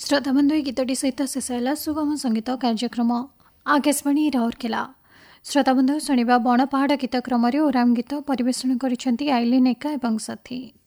श्रोताबंधु ए गीतटी सहित शेष है सुगम संगीत कार्यक्रम आकाशवाणी राउरकेला। श्रोताबंधु शुणा बणपहाड़ गीत क्रम ओराम गीत परिवेषण कर आइलिन एका एवं साथी।